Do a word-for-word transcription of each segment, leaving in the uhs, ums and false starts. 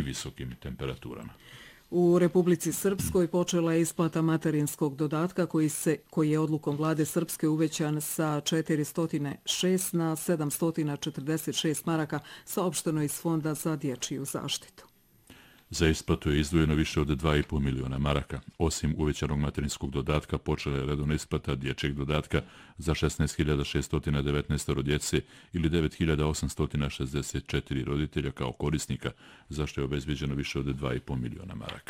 visokim temperaturama. U Republici Srpskoj počela je isplata materinskog dodatka koji, se, koji je odlukom vlade Srpske uvećan sa četiristo šest na sedamsto četrdeset šest maraka, saopšteno iz Fonda za dječju zaštitu. Za isplatu je izdvojeno više od dva i po miliona maraka. Osim uvećanog materinskog dodatka, počela je redovna isplata dječjeg dodatka za šesnaest hiljada šeststo devetnaest djece ili devet hiljada osamsto šezdeset četiri roditelja kao korisnika, za što je obezbeđeno više od dva i po miliona maraka.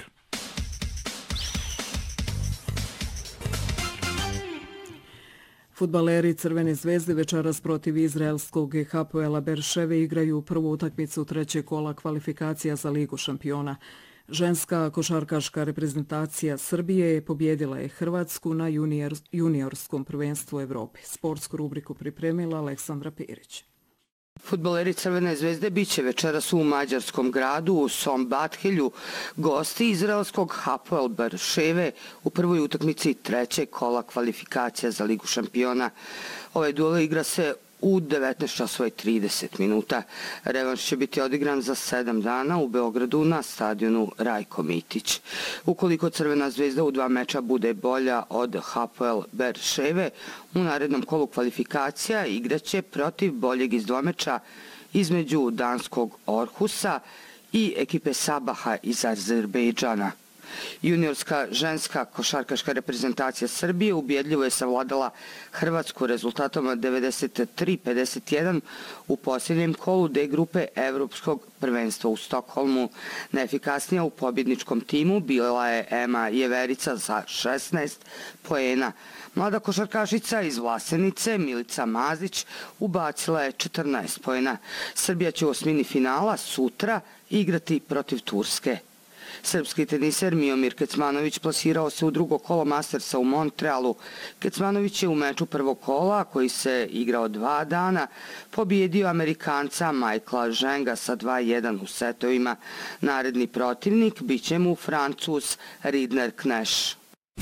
Fudbaleri Crvene zvezde večeras protiv izraelskog Hapoela Berševe igraju prvu utakmicu trećeg kola kvalifikacija za Ligu šampiona. Ženska košarkaška reprezentacija Srbije pobjedila je Hrvatsku na junior, juniorskom prvenstvu Evrope. Sportsku rubriku pripremila Aleksandra Pirić. Fudbaleri Crvene zvezde biće večeras u mađarskom gradu u Sombathelju gosti izraelskog Hapoel Berševe u prvoj utakmici trećeg kola kvalifikacija za Ligu šampiona. Ovaj duel igra se u devetnaest časova i trideset minuta. Revanš će biti odigran za sedam dana u Beogradu na stadionu Rajko Mitić. Ukoliko Crvena zvezda u dva meča bude bolja od Hapoel Berševe, u narednom kolu kvalifikacija igraće protiv boljeg iz dvomeča između danskog Orhusa i ekipe Sabaha iz Azerbejdžana. Juniorska ženska košarkaška reprezentacija Srbije ubjedljivo je savladala Hrvatsku rezultatom devedeset tri pedeset jedan u posljednjem kolu D grupe Evropskog prvenstva u Stokholmu. Najefikasnija u pobjedničkom timu bila je Ema Jeverica za šesnaest poena. Mlada košarkašica iz Vlasenice, Milica Mazić, ubacila je četrnaest poena. Srbija će u osmini finala sutra igrati protiv Turske. Srpski teniser Miomir Kecmanović plasirao se u drugo kolo Mastersa u Montrealu. Kecmanović je u meču prvog kola, koji se igrao dva dana, pobjedio Amerikanca Michaela Ženga sa dva jedan u setovima. Naredni protivnik biće mu Francuz Ridner Kneš.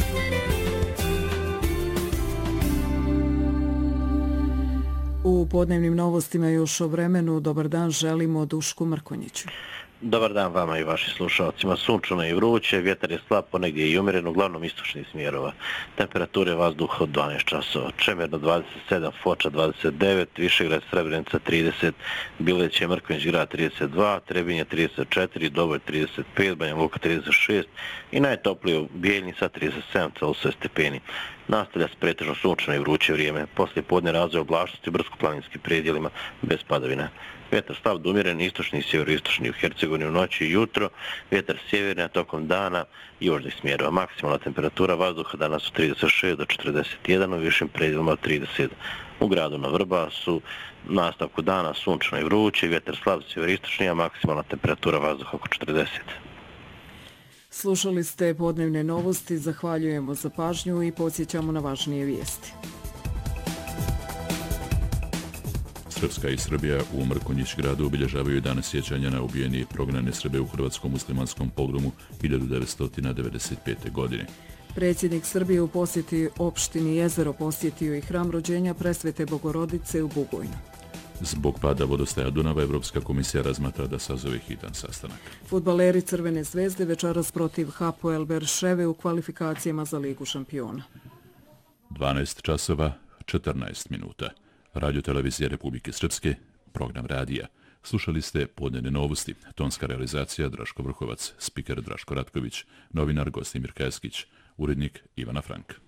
U podnevnim novostima još o vremenu. Dobar dan, želimo Dušku Mrkonjiću. Dobar dan vama i vašim slušalcima. Sunčano i vruće, vjetar je slab, ponegdje i umjeren, uglavnom istočnih smjerova. Temperature vazduha od dvanaest časova. Čemerno dvadeset sedam, Foča dvadeset devet, Višegrad Srebrenica trideset, Bileće Mrkonjić grad trideset dva, Trebinje trideset četiri, Doboj trideset pet, Banja Luka trideset šest i najtoplije u Bijeljnica trideset sedam celsijusa stepeni. Nastavlja se pretežno sunčano i vruće vrijeme. Poslije podne razvoja oblačnosti u brdsko-planinskim predjelima bez padavina. Vjetar slab do umjeren, istočni i sjeveroistočni u Hercegovini u noći i jutro, vjetar sjeverni, a tokom dana južnih smjerova. Maksimalna temperatura vazduha danas od trideset šest do četrdeset jedan, u višim predjelima od trideset. U gradu na Vrbasu nastavku dana sunčano i vruće, vjetar slab sjeveroistočni, a maksimalna temperatura vazduha oko četrdeset. Slušali ste podnevne novosti, zahvaljujemo za pažnju i podsjećamo na važnije vijesti. Srpska i Srbija u Mrkonjić gradu obilježavaju dane sjećanja na ubijene i prognane Srbe u hrvatskom muslimanskom pogromu hiljadu devetsto devedeset pete. godine. Predsjednik Srbije u posjeti opštini Jezero posjetio i hram rođenja Presvete Bogorodice u Bugojnu. Zbog pada vodostaja Dunava, Evropska komisija razmatra da sazove hitan sastanak. Fudbaleri Crvene zvezde večeras protiv Hapoel Berševe u kvalifikacijama za Ligu šampiona. dvanaest časova, četrnaest minuta. Radio televizija Republike Srpske, program radija. Slušali ste podnevne novosti. Tonska realizacija Draško Vrhovac, spiker Draško Ratković, novinar Gostimir Keskić, urednik Ivana Frank.